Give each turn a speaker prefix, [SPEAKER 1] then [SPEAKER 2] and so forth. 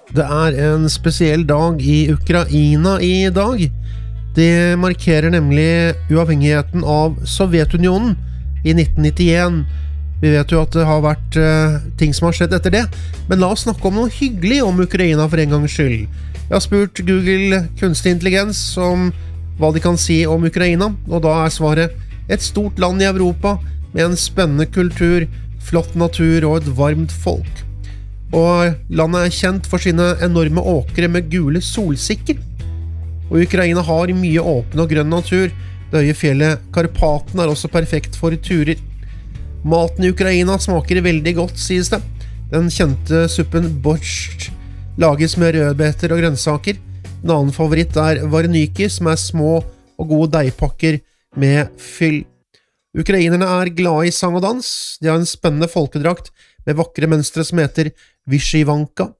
[SPEAKER 1] Det en spesiell dag i Ukraina i dag. Det markerer nemlig uavhengigheten av Sovjetunionen i 1991. Vi vet jo at det har vært ting som har skjedd etter det, men la oss snakke om noe hyggelig om Ukraina for en gangs skyld. Jeg har spurt Google kunstig intelligens om hva de kan si om Ukraina, og da svaret et stort land i Europa med en spennende kultur, flott natur og et varmt folk. Og landet kjent for sine enorme åkre med gule solsikker. Og Ukraina har mye åpen og grønn natur. Det høye fjellet Karpaten også perfekt for turer. Maten i Ukraina smaker veldig godt, sies det. Den kjente suppen borsjtsj lages med rødbeter og grønnsaker. En annen favoritt vareniki, som små og gode deigpakker med fyll. Ukrainerne glade i sang og dans. De har en spennende folkedrakt med vakre mønstre som heter Vyshivanka.